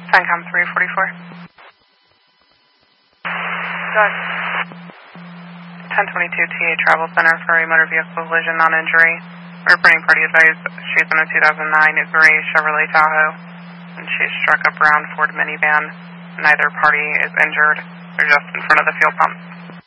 CENTCOM 344. Doug. 1022 TA Travel Center for a motor vehicle collision, non-injury. Reporting party advised she's in a 2009 gray Chevrolet Tahoe, and she struck a brown Ford minivan. Neither party is injured. They're just in front of the fuel pump.